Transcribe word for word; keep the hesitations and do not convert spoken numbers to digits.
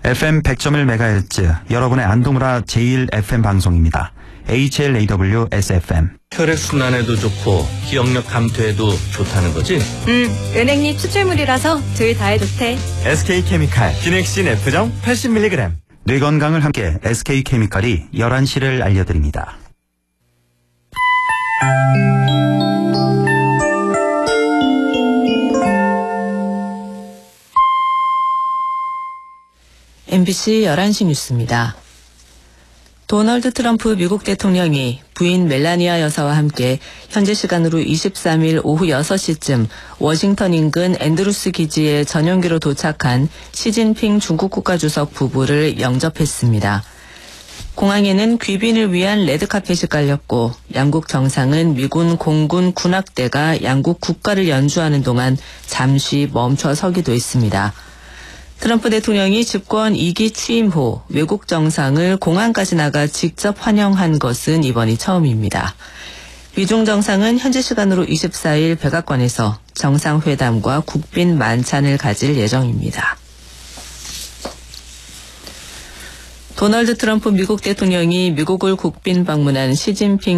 에프엠 백 점 일 메가헤르츠 여러분의 안도무라 제일 에프엠 방송입니다. 에이치엘에이더블유 에스에프엠. 혈액순환에도 좋고 기억력 감퇴에도 좋다는 거지? 응, 은행잎 추출물이라서 둘 다에 좋대. 에스케이케미칼 기넥신 F정 팔십 밀리그램. 뇌 건강을 함께 에스케이케미칼이 열한 시를 알려드립니다. 엠비씨 열한 시 뉴스입니다. 도널드 트럼프 미국 대통령이 부인 멜라니아 여사와 함께 현재 시간으로 이십삼 일 오후 여섯 시쯤 워싱턴 인근 앤드루스 기지에 전용기로 도착한 시진핑 중국 국가주석 부부를 영접했습니다. 공항에는 귀빈을 위한 레드카펫이 깔렸고 양국 정상은 미군 공군 군악대가 양국 국가를 연주하는 동안 잠시 멈춰 서기도 했습니다. 트럼프 대통령이 집권 이 기 취임 후 외국 정상을 공항까지 나가 직접 환영한 것은 이번이 처음입니다. 미중 정상은 현지 시간으로 이십사 일 백악관에서 정상회담과 국빈 만찬을 가질 예정입니다. 도널드 트럼프 미국 대통령이 미국을 국빈 방문한 시진핑